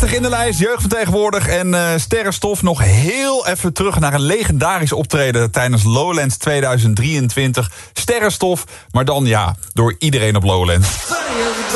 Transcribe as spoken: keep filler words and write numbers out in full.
vijftig in de lijst, jeugd van tegenwoordig en uh, sterrenstof. Nog heel even terug naar een legendarisch optreden tijdens Lowlands tweeduizend drieëntwintig. Sterrenstof, maar dan ja, door iedereen op Lowlands.